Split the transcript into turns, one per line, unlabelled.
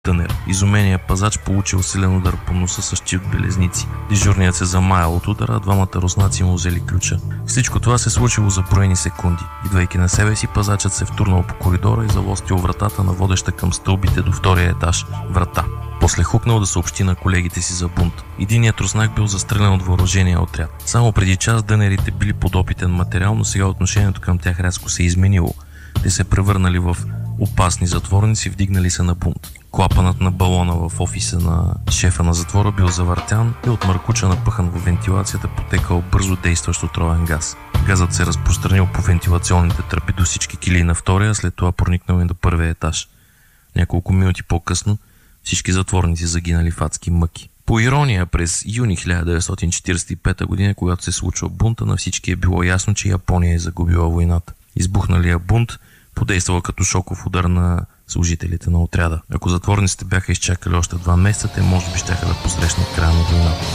Тънер. Изуменият пазач получил силен удар по носа с чифт белезници. Дежурният се замаял от удара, а двамата руснаци му взели ключа. Всичко това се случило за броени секунди. Идвайки на себе си, пазачът се втурнал по коридора и залостил вратата на водеща към стълбите до втория етаж врата. После хукнал да съобщи на колегите си за бунт. Единият руснак бил застрелян от въоръжения отряд. Само преди час дънерите били подопитен материал, но сега отношението към тях рязко се изменило. Те се превърнали в опасни затворници, вдигнали се на бунт. Клапанът на балона в офиса на шефа на затвора бил завъртян и от мъркуча напъхан в вентилацията потекал бързо действащ отровен газ. Газът се разпространил по вентилационните тръби до всички килии на втория, след това проникнал и до първия етаж. Няколко минути по-късно всички затворници загинали в адски мъки. По ирония, през юни 1945 година, когато се случва бунта, на всички е било ясно, че Япония е загубила войната. Избухналия бунт подействала като шоков удар на служителите на отряда. Ако затворниците бяха изчакали още 2 месеца, те може би щяха да посрещнат края на войната.